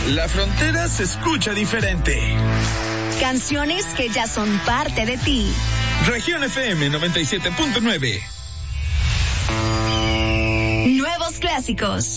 La frontera se escucha diferente. Canciones que ya son parte de ti. Región FM 97.9. Nuevos clásicos.